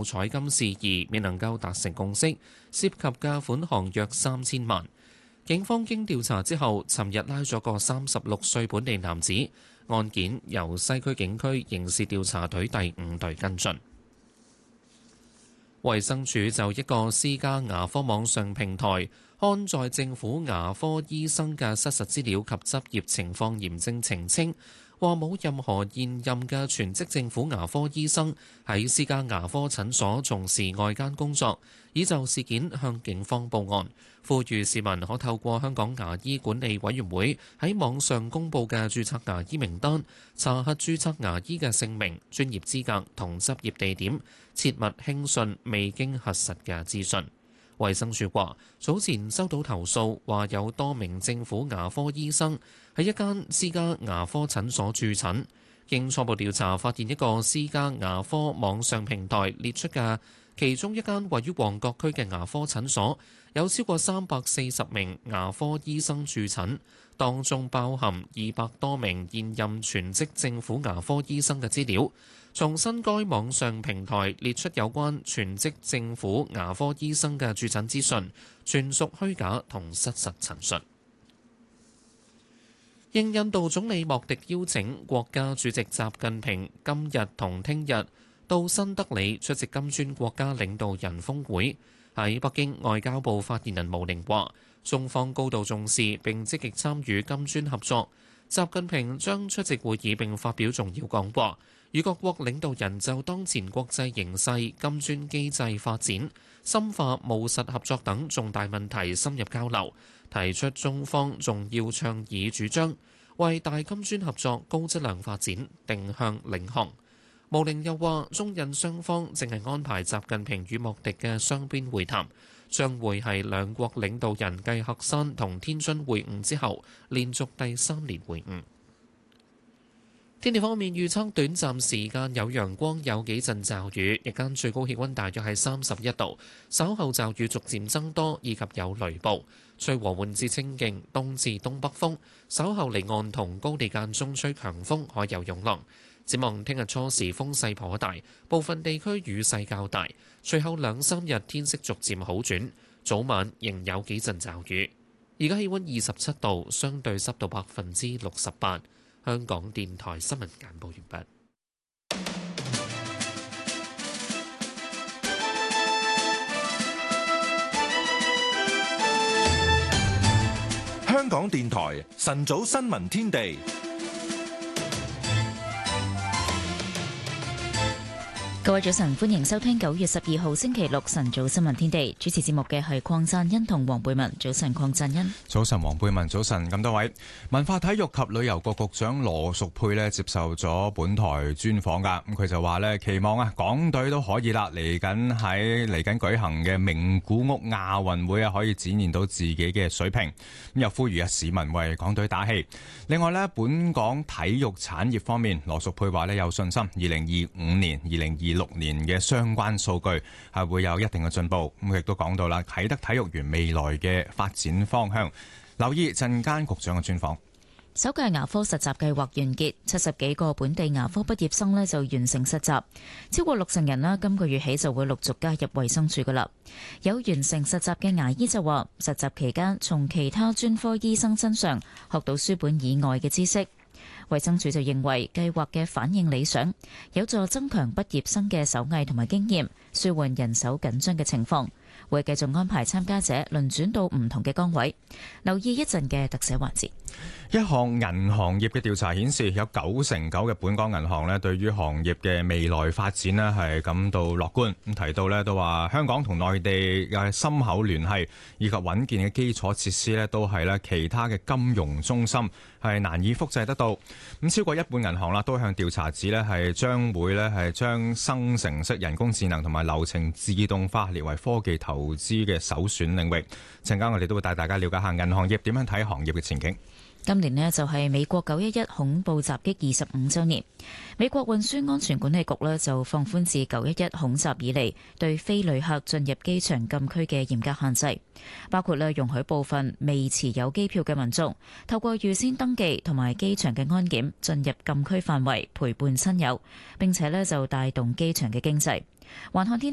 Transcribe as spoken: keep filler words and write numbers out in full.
彩金事宜未能夠達成共識，涉及嘅款項約三千萬。警方經調查之後，尋日拉咗個三十六歲本地男子，案件由西區警區刑事調查隊第五隊跟進。衛生署就一個私家牙科網上平台刊載政府牙科醫生嘅失實資料及執業情況，嚴正澄清，話冇任何現任嘅全職政府牙科醫生喺私家牙科診所從事外間工作，已就事件向警方報案，呼籲市民可透過香港牙醫管理委員會喺網上公佈嘅註冊牙醫名單，查核註冊牙醫嘅姓名、專業資格同執業地點，切勿輕信未經核實嘅資訊。衛生署話，早前收到投訴，話有多名政府牙科醫生喺一間私家牙科診所駐診。經初步調查，發現一個私家牙科網上平台列出嘅其中一間位於旺角區嘅牙科診所，有超過三百四十名牙科醫生駐診，當中包含二百多名現任全職政府牙科醫生嘅資料。重申該網上平台列出有關全職政府牙科醫生嘅駐診資訊，全屬虛假同失實陳述。應印度總理莫迪邀請，國家主席習近平今日同聽日到新德里出席金磚國家領導人峰會。喺北京，外交部發言人毛寧話，中方高度重視並積極參與金磚合作。習近平將出席會議並發表重要講話，與各國領導人就當前國際形勢、金磚機制發展、深化務實合作等重大問題深入交流，提出中方重要倡議主張，為大金磚合作高質量發展定向領航。毛寧又話，中印雙方正係安排習近平與莫迪嘅雙邊會談，將會係兩國領導人繼鶴山同天津會晤之後，連續第三年會晤。天氣方面，預測短暫時間有陽光，有幾陣驟雨，日間最高氣溫大約係三十一度，稍後驟雨逐漸增多，以及有雷暴，吹和緩至清勁東至東北風，稍後離岸同高地間中吹強風，海有湧浪。展望聽日初時風勢頗大，部分地區雨勢較大，隨後兩三日天色逐漸好轉，早晚仍有幾陣驟雨。而家氣溫二十七度，相對濕度百分之六十八。香港電台新聞簡報完畢。香港電台晨早新聞天地。 各位早晨，歡迎收聽九月十二號星期六晨早新聞天地。主持節目嘅係鄺贊恩同黃貝文。早晨，鄺贊恩。 早晨，黃貝文。早晨，咁多位。文化體育及旅遊局局長羅淑佩呢接受咗本台專訪噶，咁佢就話呢期望啊港隊都可以啦，嚟緊喺嚟緊舉行嘅名古屋亞運會啊，可以展現到自己嘅水平。咁又呼籲啊市民為港隊打氣。另外呢，本港體育產業方面，羅淑佩話呢有信心，二零二五年、二零二六年嘅相關數據係會有一定嘅進步。咁亦都講到啦，啟德體育園未來嘅發展方向。留意陣間局長嘅專訪。 首屆牙科實習計劃完結，七十幾個本地牙科畢業生呢就完成實習，超過六成人啦，今個月起就會陸續加入衛生署噶啦。有完成實習嘅牙醫就話，實習期間從其他專科醫生身上學到書本以外嘅知識。衛生署就認為計劃嘅反應理想，有助增強畢業生嘅手藝同埋經驗，舒緩人手緊張嘅情況，會繼續安排參加者輪轉到唔同嘅崗位。留意一陣嘅特寫環節。 一項銀行業嘅調查顯示，有九成九嘅本港銀行咧，對於行業嘅未來發展咧係感到樂觀。咁提到咧，都話香港同內地嘅深厚聯繫以及穩健嘅基礎設施咧，都係咧其他嘅金融中心係難以複製得到。咁超過一半銀行啦，都向調查指咧係將會咧係將生成式人工智能同埋流程自動化列為科技投資嘅首選領域。陣間我哋都會帶大家了解下銀行業點樣睇行業嘅前景。 今年呢，就係美國九一一恐怖襲擊二十五週年，美國運輸安全管理局呢，就放寬自九一一恐襲以嚟對非旅客進入機場禁區嘅嚴格限制，包括呢容許部分未持有機票嘅民眾透過預先登記同埋機場嘅安檢進入禁區範圍陪伴親友，並且呢就帶動機場嘅經濟。環看天